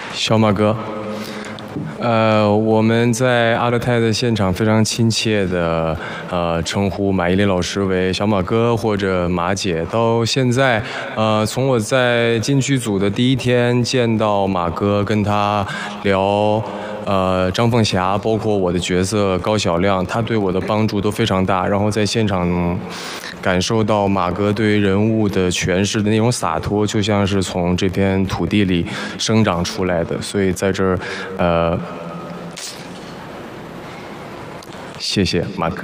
小马哥，我们在阿勒泰的现场非常亲切的称呼马伊琍老师为小马哥或者马姐。到现在，从我在进剧组的第一天见到马哥，跟他聊。张凤霞，包括我的角色高晓亮，他对我的帮助都非常大。然后在现场感受到马哥对人物的诠释的那种洒脱，就像是从这片土地里生长出来的。所以在这儿，谢谢马哥。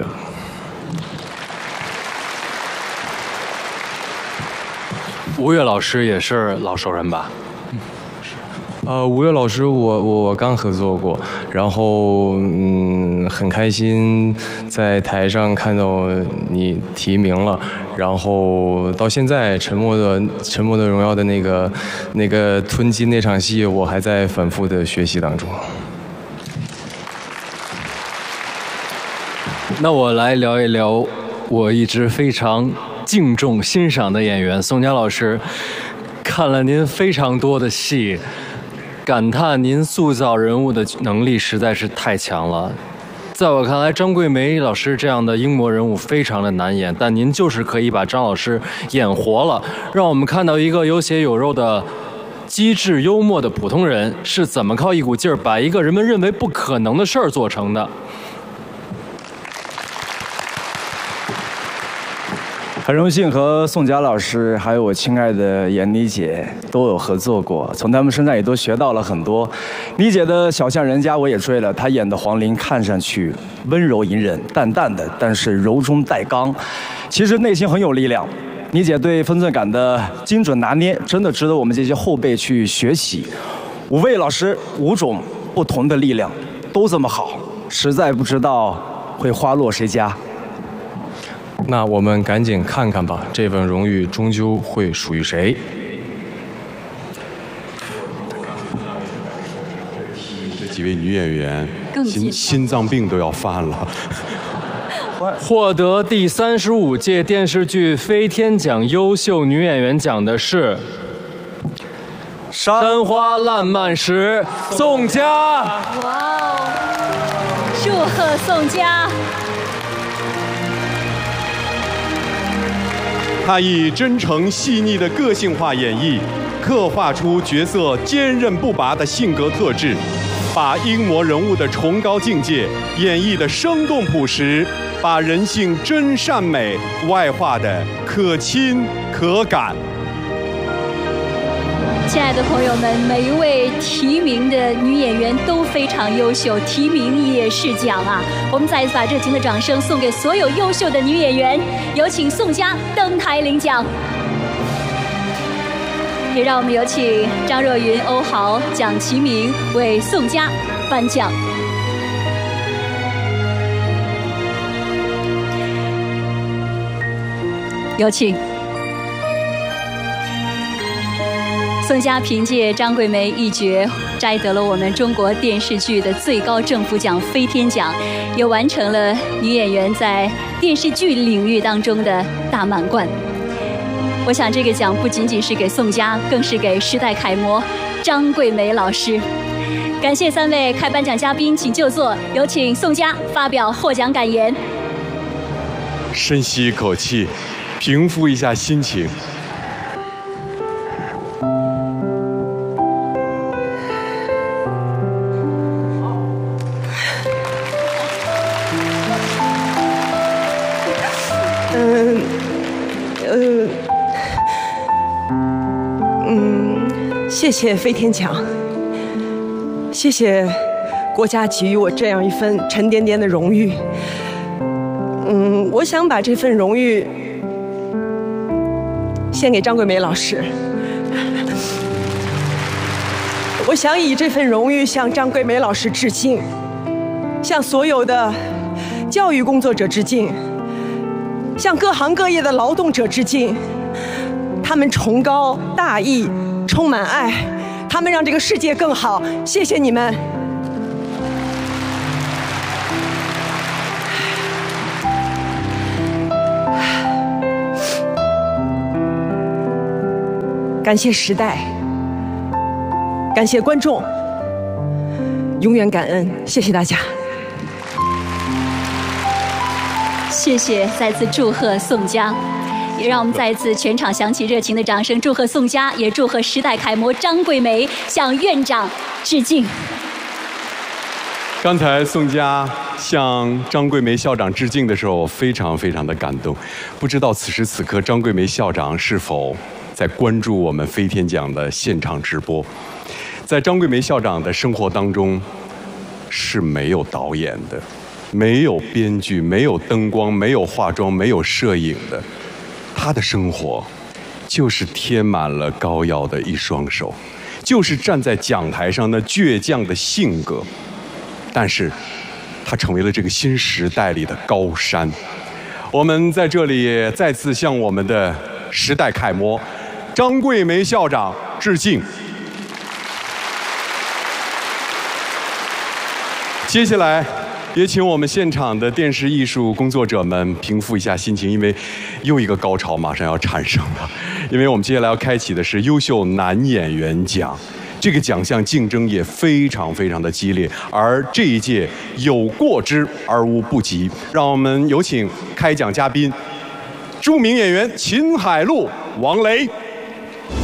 吴越老师也是老熟人吧？ 吴越老师我刚合作过，然后很开心在台上看到你提名了，然后到现在《沉默的荣耀》的那个吞金那场戏，我还在反复的学习当中。 那我来聊一聊我一直非常敬重欣赏的演员宋佳老师，看了您非常多的戏。感叹您塑造人物的能力实在是太强了。在我看来，张桂梅老师这样的英模人物非常的难演，但您就是可以把张老师演活了，让我们看到一个有血有肉的机智幽默的普通人是怎么靠一股劲儿把一个人们认为不可能的事儿做成的。 很荣幸和宋佳老师还有我亲爱的闫妮姐都有合作过，从他们身上也都学到了很多。妮姐的小巷人家我也追了，她演的黄玲看上去温柔隐忍、淡淡的，但是柔中带刚，其实内心很有力量。妮姐对分寸感的精准拿捏，真的值得我们这些后辈去学习。5位老师5种不同的力量都这么好，实在不知道会花落谁家。 那我们赶紧看看吧，这份荣誉终究会属于谁？ 这几位女演员心脏病都要犯了。 获得第35届电视剧飞天奖优秀女演员奖的是《山花烂漫时》宋佳。 哇哦！祝贺宋佳！ 他以真诚细腻的个性化演绎，刻画出角色坚韧不拔的性格特质，把英模人物的崇高境界演绎得生动朴实，把人性真善美外化得可亲可感。 亲爱的朋友们，每一位提名的女演员都非常优秀，提名也是奖啊！我们再一次把热情的掌声送给所有优秀的女演员，有请宋佳登台领奖。也让我们有请张若昀、欧豪、蒋奇明为宋佳颁奖。有请。宋佳凭借张桂梅一角摘得了我们中国电视剧的最高政府奖飞天奖，也完成了女演员在电视剧领域当中的大满贯。我想这个奖不仅仅是给宋佳，更是给时代楷模张桂梅老师。感谢3位开颁奖嘉宾，请就座，有请宋佳发表获奖感言。 深吸一口气，平复一下心情。 谢谢飞天奖，谢谢国家给予我这样一份沉甸甸的荣誉。我想把这份荣誉献给张桂梅老师。我想以这份荣誉向张桂梅老师致敬，向所有的教育工作者致敬，向各行各业的劳动者致敬。他们崇高大义，充满爱，他们让这个世界更好。谢谢你们。感谢时代，感谢观众。 永远感恩。谢谢大家。 谢谢，再次祝贺宋佳，也让我们再一次全场响起热情的掌声，祝贺宋佳，也祝贺时代楷模张桂梅，向院长致敬。 刚才宋佳向张桂梅校长致敬的时候，非常非常的感动。不知道此时此刻张桂梅校长是否在关注我们飞天奖的现场直播？在张桂梅校长的生活当中，是没有导演的，没有编剧，没有灯光，没有化妆，没有摄影的。她的生活就是贴满了膏药的一双手，就是站在讲台上那倔强的性格。但是他成为了这个新时代里的高山。我们在这里再次向我们的时代楷模张桂梅校长致敬。接下来也请我们现场的电视艺术工作者们平复一下心情，因为又一个高潮马上要产生了。因为我们接下来要开启的是优秀男演员奖。这个奖项竞争也非常非常的激烈，而这一届有过之而无不及。让我们有请开奖嘉宾，著名演员秦海璐、王雷。